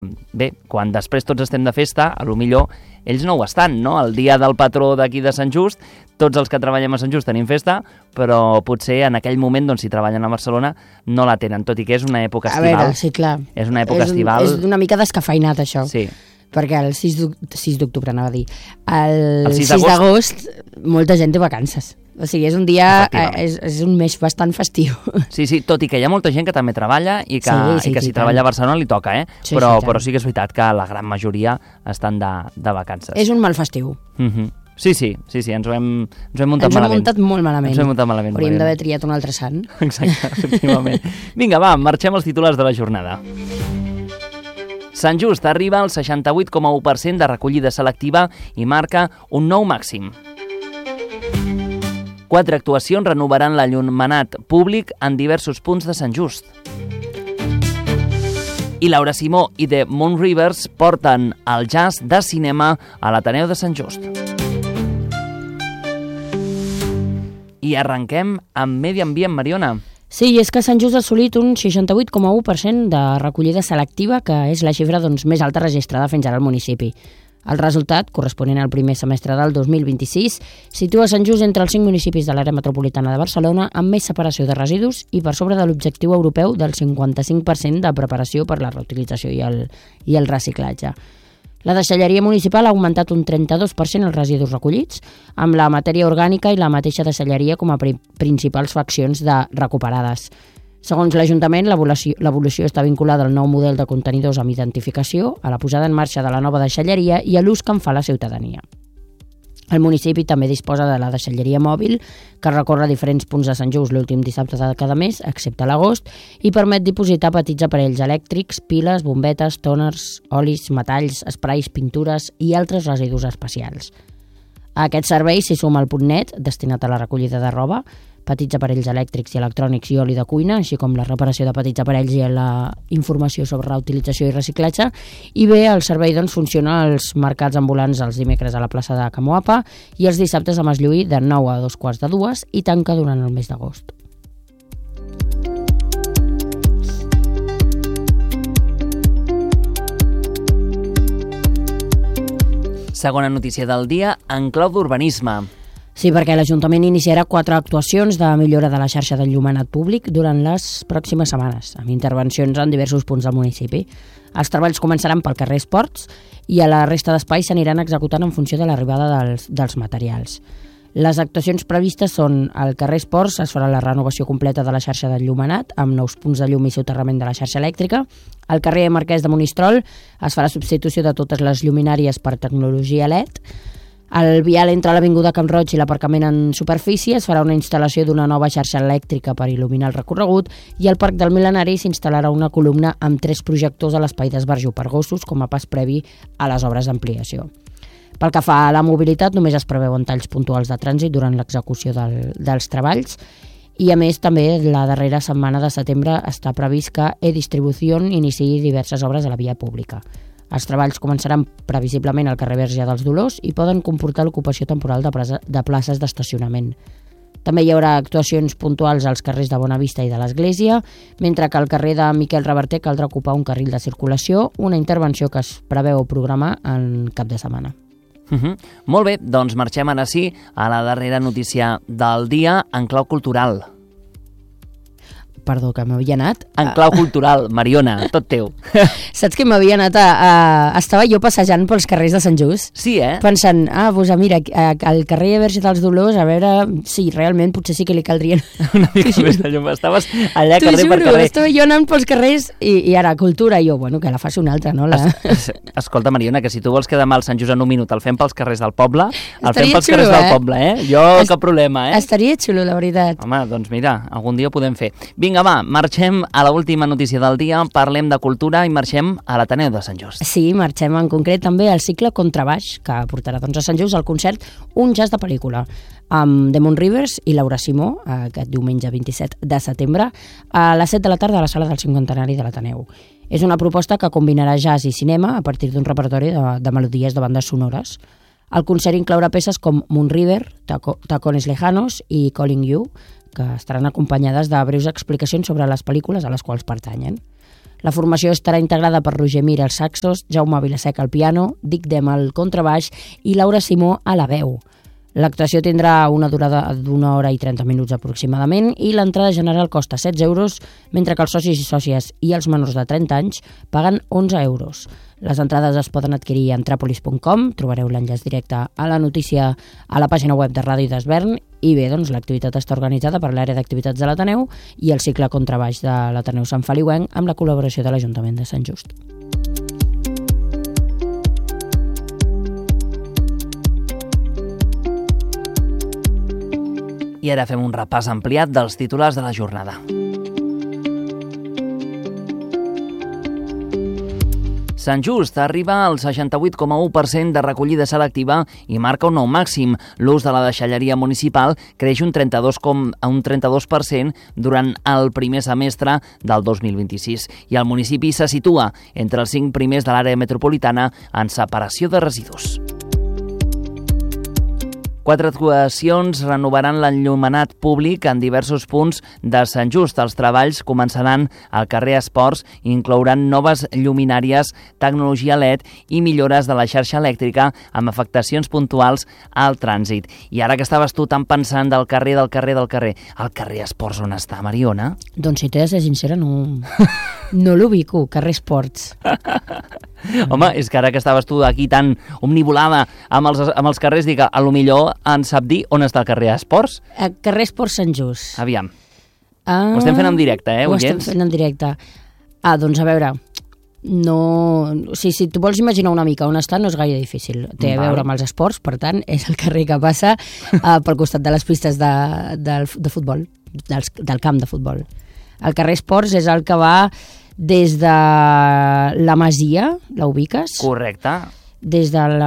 bé, quan després tots estem de festa, a lo millor ells no ho estan, no? El dia del patró d'aquí de Sant Just, tots els que treballem a Sant Just tenim festa, però potser en aquell moment, doncs, si treballen a Barcelona, no la tenen, tot i que és una època estival. A veure, sí, clar. És una època estival. És una mica descafeinat, això. Sí. Perquè el 6 d'octubre, anava a dir, el 6 d'agost molta gent té vacances. O sigui, és un dia, és un mes bastant festiu. Sí, tot i que hi ha molta gent que també treballa i que si treballa a Barcelona li toca, però sí que és veritat que la gran majoria estan de vacances. És un mal festiu. Sí, ens ho hem muntat malament. Ens ho hem muntat molt malament. Ens ho hem muntat malament. Hauríem d'haver triat un altre sant. Exacte, efectivament. Vinga, va, marxem als titulars de la jornada. Sant Just arriba al 68,1% de recollida selectiva i marca un nou màxim. 4 actuacions renovaran l'enllumenat públic en diversos punts de Sant Just. I Laura Simó i The Moon Rivers porten el jazz de cinema a l'Ateneu de Sant Just. I arrenquem amb Medi Ambient, Mariona. Sí, és que Sant Just ha assolit un 68,1% de recollida selectiva, que és la xifra més alta registrada fins ara al municipi. El resultat, corresponent al primer semestre del 2026, situa Sant Just entre els 5 municipis de l'àrea metropolitana de Barcelona amb més separació de residus i per sobre de l'objectiu europeu del 55% de preparació per la reutilització i el reciclatge. La deixalleria municipal ha augmentat un 32% els residus recollits, amb la matèria orgànica i la mateixa deixalleria com a principals faccions de recuperades. Segons l'Ajuntament, l'evolució està vinculada al nou model de contenidors amb identificació, a la posada en marxa de la nova deixalleria i a l'ús que en fa la ciutadania. El municipi també disposa de la deixalleria mòbil, que recorre diferents punts de Sant Just l'últim dissabte de cada mes, excepte l'agost, i permet dipositar petits aparells elèctrics, piles, bombetes, tòners, olis, metalls, esprais, pintures i altres residus especials. A aquest servei s'hi suma el punt.net, destinat a la recollida de roba, petits aparells elèctrics i electrònics i oli de cuina, així com la reparació de petits aparells i la informació sobre reutilització i reciclatge. I bé, el servei funciona als mercats ambulants els dimecres a la plaça de Camoapa i els dissabtes a Maslluí de 9 a 2:45 i tanca durant el mes d'agost. Segona notícia del dia, en clau d'urbanisme. Sí, perquè l'Ajuntament iniciarà 4 actuacions de millora de la xarxa d'enllumenat públic durant les pròximes setmanes, amb intervencions en diversos punts del municipi. Els treballs començaran pel carrer Esports i a la resta d'espais s'aniran executant en funció de l'arribada dels materials. Les actuacions previstes són: al carrer Esports es farà la renovació completa de la xarxa d'enllumenat amb nous punts de llum i soterrament de la xarxa elèctrica. Al carrer Marquès de Monistrol es farà substitució de totes les lluminàries per tecnologia LED. Al vial entre l'Avinguda Camp Roig i l'aparcament en superfície es farà una instal·lació d'una nova xarxa elèctrica per il·luminar el recorregut i al Parc del Mil·lenari s'instal·larà una columna amb 3 projectors a l'espai d'esbarjo per gossos com a pas previ a les obres d'ampliació. Pel que fa a la mobilitat, només es preveuen talls puntuals de trànsit durant l'execució dels treballs i, a més, també la darrera setmana de setembre està previst que E-Distribución iniciï diverses obres a la via pública. Els treballs començaran previsiblement al carrer Verge dels Dolors i poden comportar l'ocupació temporal de places d'estacionament. També hi haurà actuacions puntuals als carrers de Bonavista i de l'Església, mentre que al carrer de Miquel Reverter caldrà ocupar un carril de circulació, una intervenció que es preveu programar en cap de setmana. Molt bé, doncs marxem ara sí a la darrera notícia del dia en clau cultural. Perdó, que m'havia anat... En clau cultural, Mariona, tot teu. Saps que m'havia anat estava jo passejant pels carrers de Sant Just. Sí, Pensant, doncs mira, al carrer Verge dels Dolors, a veure si realment potser sí que li caldrien... Una mica més de llum, estaves allà carrer per carrer. Estava jo anant pels carrers i ara, cultura, i jo, bueno, que la faci una altra, no? Escolta, Mariona, que si tu vols quedar mal Sant Just en un minut, el fem pels carrers del poble, el fem pels xulo, carrers del poble, Jo, cap problema, Estaria xulo, la veritat. Home, doncs mira, algun dia ho podem fer. Vinga, va, marxem a l'última notícia del dia, parlem de cultura i marxem a l'Ateneu de Sant Just. Sí, marxem en concret també al cicle Contrabaix, que portarà a Sant Just al concert Un jazz de pel·lícula, amb The Moon Rivers i Laura Simó, aquest diumenge 27 de setembre, a les 7 de la tarda a la sala del cinquantenari de l'Ateneu. És una proposta que combinarà jazz i cinema a partir d'un repertori de melodies de bandes sonores. El concert inclourà peces com Moon River, Tacones Lejanos i Calling You, que estaran acompanyades de breus explicacions sobre les pel·lícules a les quals pertanyen. La formació estarà integrada per Roger Mir als saxos, Jaume Vilasec al piano, Dic Dem al contrabaix i Laura Simó a la veu. L'actuació tindrà una durada d'1 hora i 30 minuts aproximadament i l'entrada general costa 16 euros, mentre que els socis i sòcies i els menors de 30 anys paguen 11 euros. Les entrades es poden adquirir a antrapolis.com, trobareu l'enllaç directe a la notícia a la pàgina web de Ràdio d'Esvern i bé, doncs l'activitat està organitzada per l'àrea d'activitats de l'Ateneu i el cicle contrabaix de l'Ateneu Sant Feliuenc amb la col·laboració de l'Ajuntament de Sant Just. I ara fem un repàs ampliat dels titulars de la jornada. Sant Just arriba al 68,1% de recollida selectiva i marca un nou màxim. L'ús de la deixalleria municipal creix un 32% durant el primer semestre del 2026 i el municipi se situa entre els 5 primers de l'àrea metropolitana en separació de residus. 4 actuacions renovaran l'enllumenat públic en diversos punts de Sant Just. Els treballs començaran al carrer Esports i inclouran noves lluminàries, tecnologia LED i millores de la xarxa elèctrica amb afectacions puntuals al trànsit. I ara que estaves tu tan pensant del carrer, el carrer Esports on està, Mariona? Doncs si t'he de ser sincera, no l'ubico, carrer Esports. Home, és que ara que estaves tu aquí tan omnivolada amb els carrers, dic, a lo millor en sap dir on està el carrer Esports? Carrer Esports Sant Just. Aviam. Ho estem fent en directe, Ho oients? estem fent en directe. Doncs a veure, si tu vols imaginar una mica on està, no és gaire difícil. Té a veure amb els esports, per tant, és el carrer que passa pel costat de les pistes de futbol, del camp de futbol. El carrer Esports és el que va des de la Masia, la ubiques? Correcte. Des de la...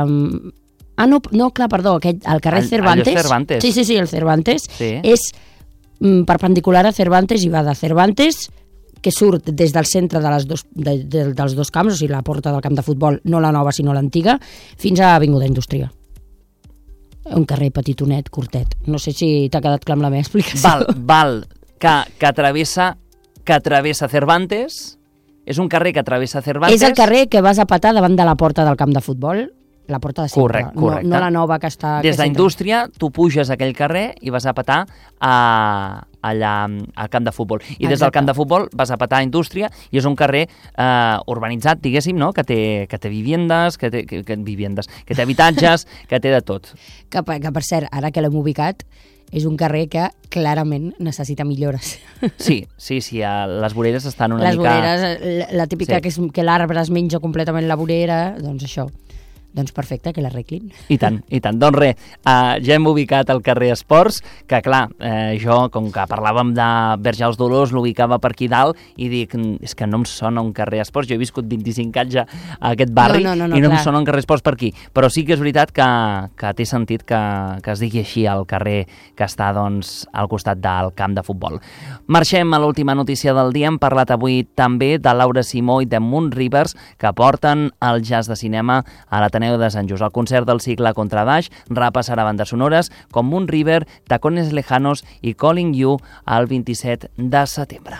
el carrer Cervantes. El Cervantes. Sí, el Cervantes. Sí. És perpendicular a Cervantes i va de Cervantes, que surt des del centre dels dos camps, o sigui, la porta del camp de futbol, no la nova, sinó l'antiga, fins a Avinguda Indústria. Un carrer petitonet, curtet. No sé si t'ha quedat clar amb la meva explicació. Val. Que travessa Cervantes. És un carrer que travessa Cervantes. És el carrer que vas a petar davant de la porta del camp de futbol, la porta de sempre. Correcte. No la nova que està... Des d'Indústria, tu puges a aquell carrer i vas a petar allà al camp de futbol. I des del camp de futbol vas a petar a Indústria i és un carrer urbanitzat, diguéssim, no? Que té viviendes, que té habitatges, que té de tot. Que per cert, ara que l'hem ubicat, és un carrer que clarament necessita millores. Sí, les voreres estan una mica... Les voreres, la típica sí. Que l'arbre es menja completament la vorera, doncs això. Doncs perfecte, que l'arreglin. I tant. Doncs res, ja hem ubicat el carrer Esports, que clar, jo, com que parlàvem de Verge als Dolors, l'ubicava per aquí dalt i dic, és que no em sona un carrer Esports. Jo he viscut 25 anys a aquest barri i no em sona un carrer Esports per aquí. Però sí que és veritat que té sentit que es digui així el carrer que està doncs, al costat del camp de futbol. Marxem a l'última notícia del dia. Hem parlat avui també de Laura Simó i de Moon Rivers, que porten el jazz de cinema a l'Ateneu de Sant Just. El concert del cicle Contrabaix repassarà bandes sonores com Moon River, Tacones Lejanos i Calling You el 27 de setembre.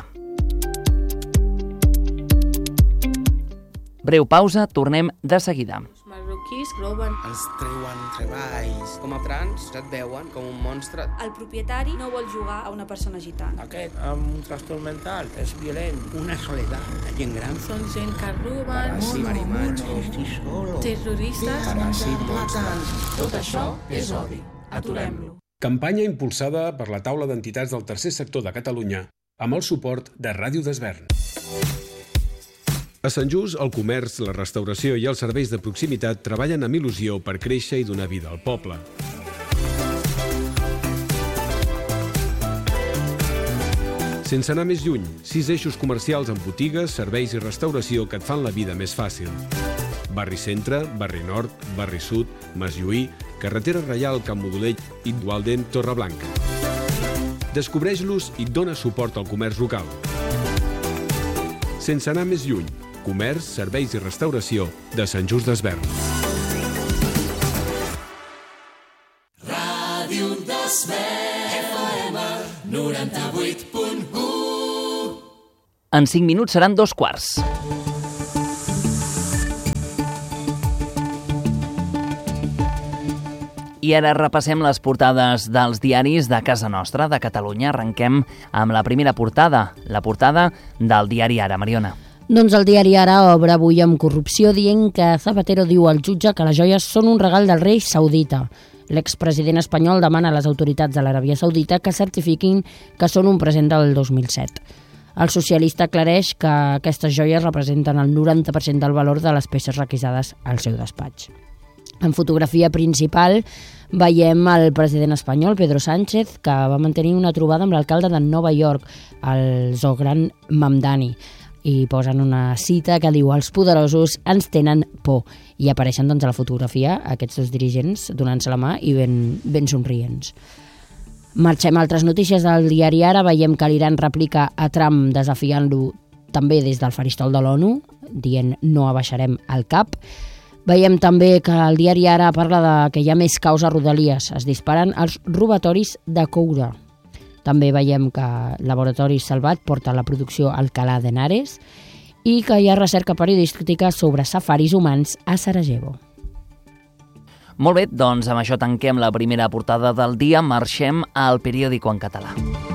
Breu pausa, tornem de seguida. Els marroquís roben. Els treuen treballs. Com a trans, et veuen com un monstre. El propietari no vol jugar a una persona gitana. Aquest amb un trastorn mental és violent. Una soledat. La gent gran. Són gent que roben. Marimatxos. Terroristes. Tot això és odi. Aturem-lo. Campanya impulsada per la taula d'entitats del tercer sector de Catalunya amb el suport de Ràdio d'Esvern. A Sant Just, el comerç, la restauració i els serveis de proximitat treballen amb il·lusió per créixer i donar vida al poble. Sense anar més lluny, 6 eixos comercials amb botigues, serveis i restauració que et fan la vida més fàcil. Barri Centre, Barri Nord, Barri Sud, Maslluí, Carretera Reial, Camp Modolell i Dualden, Torreblanca. Descobreix-los i dona suport al comerç local. Sense anar més lluny, comerç, serveis i restauració de Sant Just d'Esvern. Ràdio d'Esvern, FM 98.1. En 5 minuts seran 2:15. I ara repassem les portades dels diaris de casa nostra, de Catalunya. Arrenquem amb la primera portada, la portada del diari Ara. Mariona. Doncs el diari Ara obre avui amb corrupció dient que Zapatero diu al jutge que les joies són un regal del rei saudita. L'expresident espanyol demana a les autoritats de l'Aràbia Saudita que certifiquin que són un present del 2007. El socialista aclareix que aquestes joies representen el 90% del valor de les peces requisades al seu despatx. En fotografia principal veiem el president espanyol, Pedro Sánchez, que va mantenir una trobada amb l'alcalde de Nova York, el Zohran Mamdani, i posen una cita que diu «Els poderosos ens tenen por». I apareixen doncs, a la fotografia aquests dos dirigents donant-se la mà i ben somrients. Marxem a altres notícies del diari Ara. Veiem que l'Iran replica a Trump desafiant-lo també des del faristol de l'ONU, dient «no abaixarem el cap». Veiem també que el diari Ara parla de que hi ha més caus a Rodalies. Es disparen els robatoris de coure. També veiem que Laboratoris Salvat porta la producció Alcalá de Henares i que hi ha recerca periodística sobre safaris humans a Sarajevo. Molt bé, doncs amb això tanquem la primera portada del dia. Marxem al periòdico en català.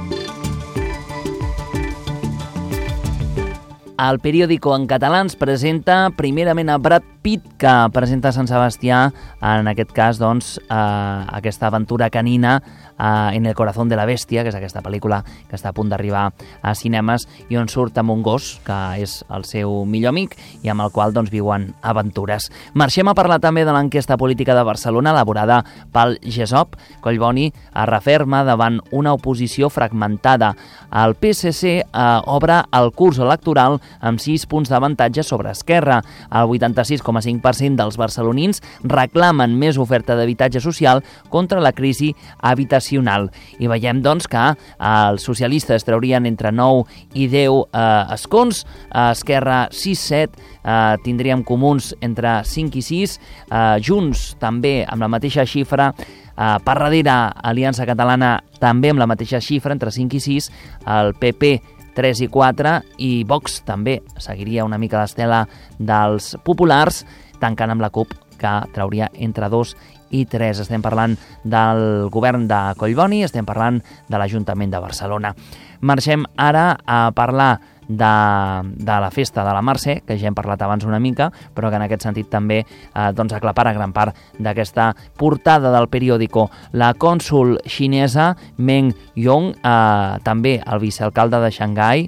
El periòdico en català ens presenta primerament a Brad Pitt, que presenta Sant Sebastià, en aquest cas, doncs, aquesta aventura canina en el corazón de la bestia, que és aquesta pel·lícula que està a punt d'arribar a cinemes i on surt amb un gos, que és el seu millor amic i amb el qual doncs, viuen aventures. Marxem a parlar també de l'enquesta política de Barcelona elaborada pel GESOP. Collboni es referma davant una oposició fragmentada. El PSC obre el curs electoral amb 6 punts d'avantatge sobre Esquerra. El 86,5% dels barcelonins reclamen més oferta d'habitatge social contra la crisi habitacional. I veiem, doncs, que els socialistes traurien entre 9 i 10 escons, Esquerra 6-7, tindríem comuns entre 5 i 6, Junts també amb la mateixa xifra, per darrere Aliança Catalana també amb la mateixa xifra, entre 5 i 6, el PP 3 i 4 i Vox també seguiria una mica l'estela dels populars, tancant amb la CUP, que trauria entre 2 i 3. Estem parlant del govern de Collboni, estem parlant de l'Ajuntament de Barcelona. Marxem ara a parlar de la festa de la Mercè, que ja hem parlat abans una mica, però que en aquest sentit també doncs aclapara gran part d'aquesta portada del periòdico. La cònsol xinesa Meng Yong, també el vicealcalde de Xangai,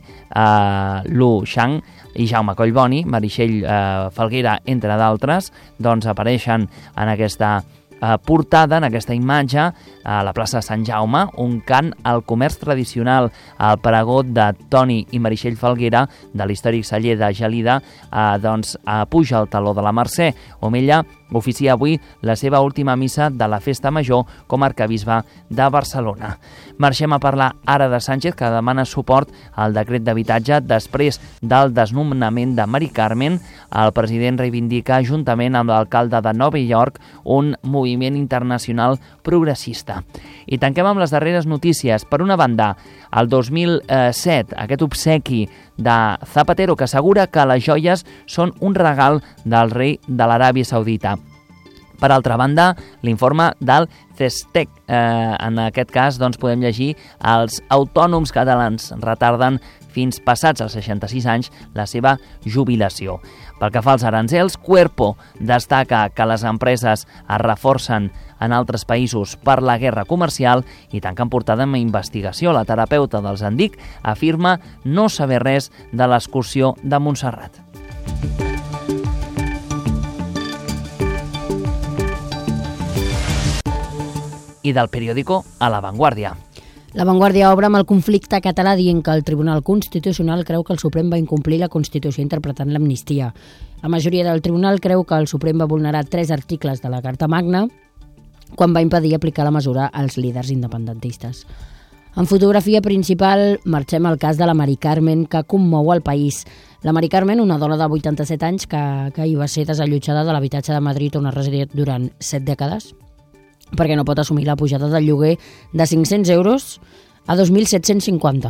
Lu Shang, i Jaume Collboni, Meritxell Falguera, entre d'altres, doncs apareixen en aquesta portada, en aquesta imatge, a la plaça Sant Jaume, un cant al comerç tradicional, al pregó de Toni i Meritxell Falguera, de l'històric celler de Gelida, doncs puja al taló de la Mercè, on ella oficia avui la seva última missa de la Festa Major com a arquebisbe de Barcelona. Marxem a parlar ara de Sánchez, que demana suport al decret d'habitatge després del desnomenament de Mari Carmen. El president reivindica, juntament amb l'alcalde de Nova York, un moviment internacional progressista. I tanquem amb les darreres notícies. Per una banda, el 2007, aquest obsequi de Zapatero, que assegura que les joies són un regal del rei de l'Aràbia Saudita. Per altra banda, l'informe del CESTEC. En aquest cas, doncs, podem llegir els autònoms catalans retarden fins passats els 66 anys la seva jubilació. Pel que fa als aranzels, Cuerpo destaca que les empreses es reforcen en altres països per la guerra comercial i tanquen portada amb investigació. La terapeuta dels Andic afirma no saber res de l'excursió de Montserrat. I del periòdico a La Vanguardia. La Vanguardia obre amb el conflicte català dient que el Tribunal Constitucional creu que el Suprem va incomplir la Constitució interpretant l'amnistia. La majoria del Tribunal creu que el Suprem va vulnerar 3 articles de la Carta Magna quan va impedir aplicar la mesura als líders independentistes. En fotografia principal marxem al cas de la Mari Carmen, que commou el país. La Mari Carmen, una dona de 87 anys que hi va ser desallotjada de l'habitatge de Madrid on ha residit durant 7 dècades, perquè no pot assumir la pujada del lloguer de 500 euros a 2.750.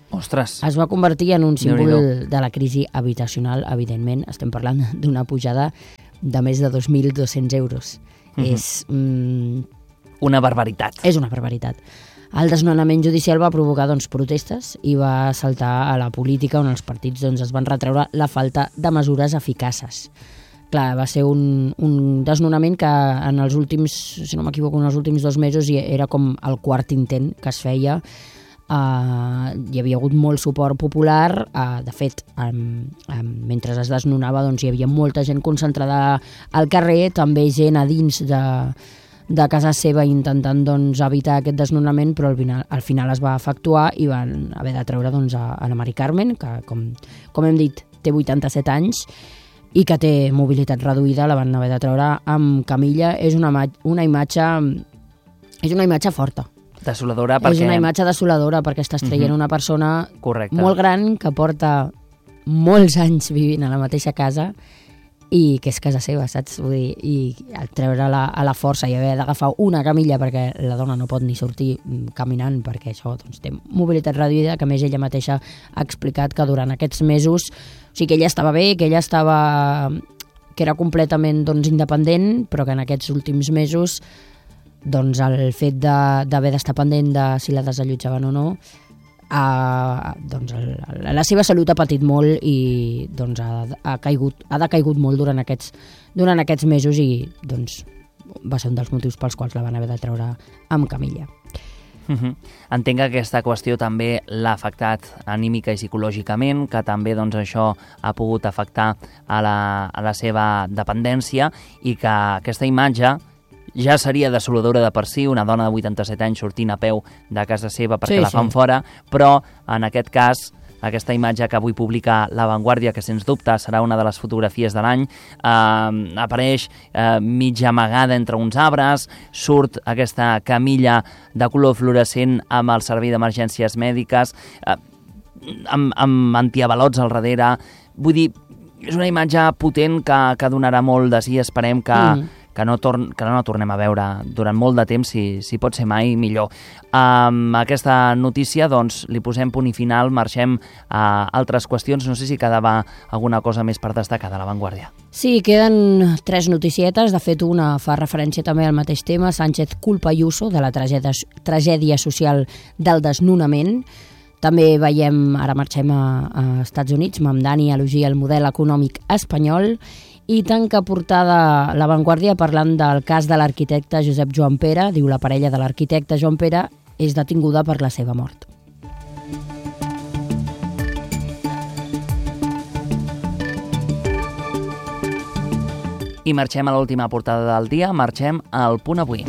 Ostres! Es va convertir en un símbol Déu-n'hi-do. de la crisi habitacional, evidentment. Estem parlant d'una pujada de més de 2.200 euros. És Una barbaritat. una barbaritat. El desnonament judicial va provocar protestes i va saltar a la política, on els partits es van retreure la falta de mesures eficaces. Clar, va ser un desnonament que en els últims, si no m'equivoco, en els últims 2 mesos era com el quart intent que es feia. Hi havia hagut molt suport popular. De fet, mentre es desnonava hi havia molta gent concentrada al carrer, també gent a dins de casa seva intentant evitar aquest desnonament, però al final es va efectuar i van haver de treure a la Mari Carmen, que com hem dit té 87 anys i que té mobilitat reduïda, la van haver de treure amb camilla. És una imatge forta. Desoladora perquè... És una imatge desoladora perquè estàs traient una persona Correcte. molt gran que porta molts anys vivint a la mateixa casa i que és casa seva, saps? Vull dir, i treure-la a la força i haver d'agafar una camilla perquè la dona no pot ni sortir caminant perquè això té mobilitat reduïda, que a més ella mateixa ha explicat que durant aquests mesos, o sigui, que ella estava bé, que era completament independent, però que en aquests últims mesos el fet d'haver d'estar pendent de si la desallotjaven o no, la seva salut ha patit molt i ha decaigut molt durant aquests mesos i va ser un dels motius pels quals la van haver de treure amb camilla. Entenc que aquesta qüestió també l'ha afectat anímica i psicològicament, que també això ha pogut afectar a la seva dependència i que aquesta imatge ja seria desoladora de per si, una dona de 87 anys sortint a peu de casa seva perquè la fan fora, però en aquest cas, aquesta imatge que avui publica La Vanguardia, que sens dubte serà una de les fotografies de l'any, apareix mitja amagada entre uns arbres, surt aquesta camilla de color fluorescent amb el servei d'emergències mèdiques, amb antiavalots al darrere. Vull dir, és una imatge potent que donarà molt de sí, esperem que no tornem a veure durant molt de temps, si pot ser mai millor. Amb aquesta notícia li posem punt i final, marxem a altres qüestions. No sé si quedava alguna cosa més per destacar de La Vanguardia. Sí, queden 3 noticietes, de fet una fa referència també al mateix tema, Sánchez culpa Ayuso de la tragèdia social del desnonament. També veiem, ara marxem a Estats Units, Mamdani elogia el model econòmic espanyol i tanca portada La Vanguardia parlant del cas de l'arquitecte Josep Joan Pere. Diu la parella de l'arquitecte Joan Pere és detinguda per la seva mort. I marxem a l'última portada del dia, marxem al Punt Avui.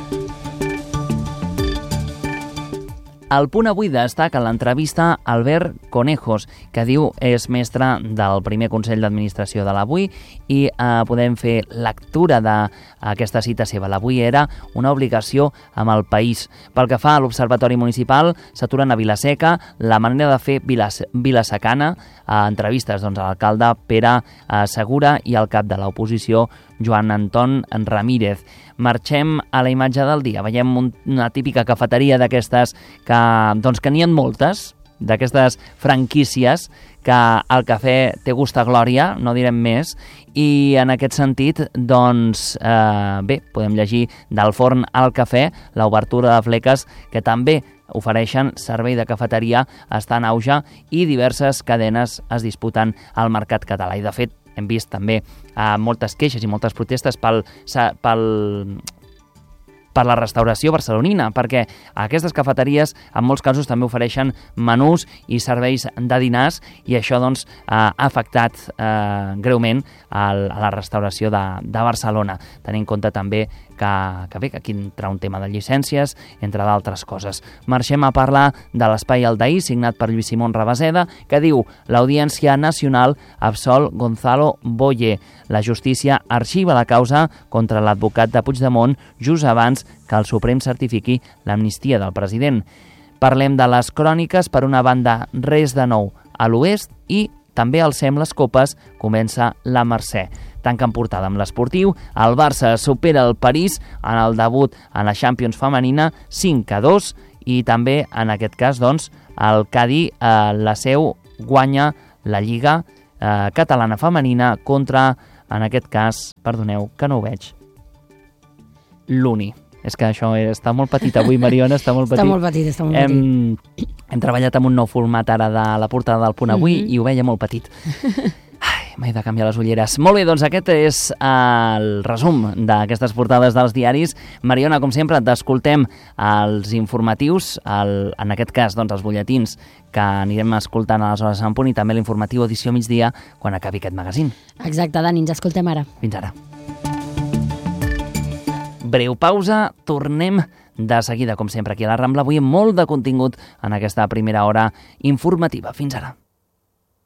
El Punt Avui destaca l'entrevista a Albert Conejos, que diu és mestre del primer Consell d'Administració de l'Avui i podem fer lectura d'aquesta cita seva. L'Avui era una obligació amb el país. Pel que fa a l'Observatori Municipal, s'aturen a Vilaseca la manera de fer vilasecana, a entrevistes a l'alcalde Pere Segura i al cap de l'oposició Joan Anton Ramírez. Marxem a la imatge del dia. Veiem una típica cafeteria d'aquestes que n'hi ha moltes, d'aquestes franquícies que el cafè té gust a glòria, no direm més, i en aquest sentit, bé, podem llegir del forn al cafè, l'obertura de fleques, que també ofereixen servei de cafeteria, està en auge i diverses cadenes es disputen al mercat català. I de fet, hem vist també moltes queixes i moltes protestes per la restauració barcelonina, perquè aquestes cafeteries en molts casos també ofereixen menús i serveis de dinars i això ha afectat greument a la restauració de Barcelona, tenint en compte també que aquí entra un tema de llicències, entre d'altres coses. Marxem a parlar de l'Espai Aldaí, signat per Lluís Simón Rabaseda, que diu l'Audiència Nacional absol Gonzalo Boye. La justícia arxiva la causa contra l'advocat de Puigdemont just abans que el Suprem certifiqui l'amnistia del president. Parlem de les cròniques, per una banda, res de nou a l'oest i també al Sem les Copes comença la Mercè. Tanca en portada amb l'esportiu, el Barça supera el París en el debut en la Champions femenina 5-2 i també, en aquest cas, doncs, el Cadí, la Seu, guanya la Lliga Catalana Femenina contra, en aquest cas, perdoneu, que no ho veig, l'Uni. És que això està molt petit avui, Mariona, està molt petit. Està molt petit. Hem treballat amb un nou format ara de la portada del Punt Avui i ho veia molt petit. M'he de canviar les ulleres. Molt bé, doncs aquest és el resum d'aquestes portades dels diaris. Mariona, com sempre, t'escoltem els informatius, en aquest cas, doncs, els butlletins que anirem escoltant a les hores en punt i també l'informatiu edició migdia quan acabi aquest magazín. Exacte, Dani, ens escoltem ara. Fins ara. Breu pausa, tornem de seguida, com sempre, aquí a la Rambla. Avui molt de contingut en aquesta primera hora informativa. Fins ara.